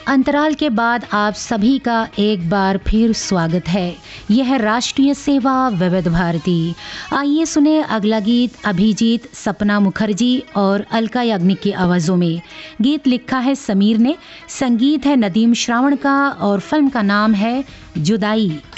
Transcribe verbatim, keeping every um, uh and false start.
अंतराल के बाद आप सभी का एक बार फिर स्वागत है। यह है राष्ट्रीय सेवा विविध भारती। आइए सुने अगला गीत अभिजीत, सपना मुखर्जी और अलका याग्निक की आवाज़ों में। गीत लिखा है समीर ने, संगीत है नदीम श्रावण का और फिल्म का नाम है जुदाई।